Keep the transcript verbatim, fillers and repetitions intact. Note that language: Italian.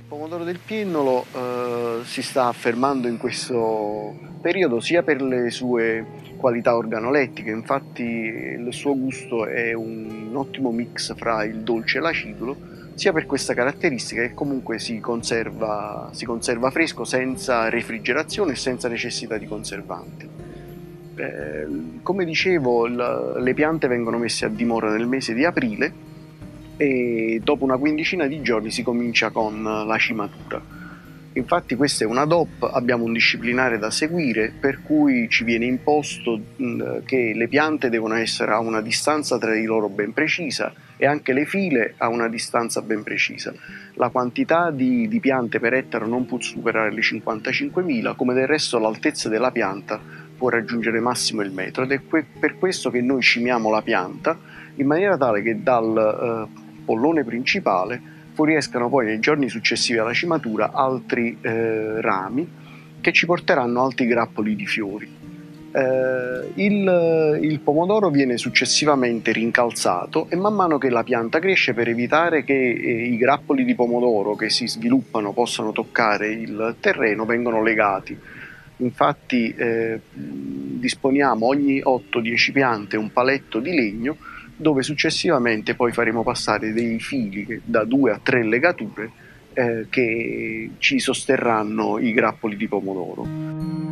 Pomodoro del Piennolo eh, si sta affermando in questo periodo sia per le sue qualità organolettiche, infatti il suo gusto è un ottimo mix fra il dolce e l'acidulo, sia per questa caratteristica che comunque si conserva, si conserva fresco senza refrigerazione e senza necessità di conservanti. Eh, come dicevo, la, le piante vengono messe a dimora nel mese di aprile e dopo una quindicina di giorni si comincia con la cimatura. Infatti questa è una D O P, abbiamo un disciplinare da seguire per cui ci viene imposto mh, che le piante devono essere a una distanza tra di loro ben precisa e anche le file a una distanza ben precisa. La quantità di, di piante per ettaro non può superare le cinquantacinquemila, come del resto l'altezza della pianta può raggiungere massimo il metro, ed è que- per questo che noi cimiamo la pianta in maniera tale che dal eh, pollone principale fuoriescano poi nei giorni successivi alla cimatura altri eh, rami che ci porteranno altri grappoli di fiori. Eh, il, il pomodoro viene successivamente rincalzato e man mano che la pianta cresce, per evitare che eh, i grappoli di pomodoro che si sviluppano possano toccare il terreno, vengono legati. Infatti eh, disponiamo ogni otto dieci piante un paletto di legno dove successivamente poi faremo passare dei fili da due a tre legature eh, che ci sosterranno i grappoli di pomodoro.